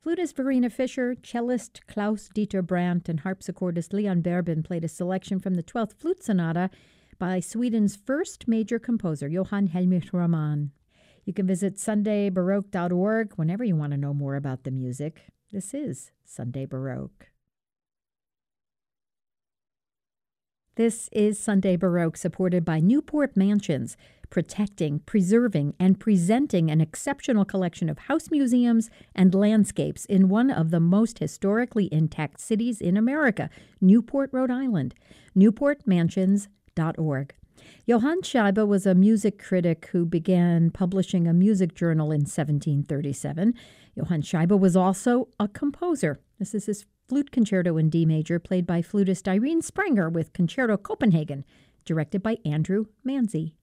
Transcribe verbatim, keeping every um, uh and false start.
Flutist Verena Fischer, cellist Klaus Dieter Brandt, and harpsichordist Leon Berben played a selection from the twelfth Flute Sonata by Sweden's first major composer, Johann Heinrich Riemann. You can visit sunday baroque dot org whenever you want to know more about the music. This is Sunday Baroque. This is Sunday Baroque, supported by Newport Mansions, protecting, preserving, and presenting an exceptional collection of house museums and landscapes in one of the most historically intact cities in America, Newport, Rhode Island. newport mansions dot org. Johann Scheibe was a music critic who began publishing a music journal in seventeen thirty-seven. Johann Scheibe was also a composer. This is his Flute Concerto in D major, played by flutist Irene Sprenger with Concerto Copenhagen, directed by Andrew Manzi.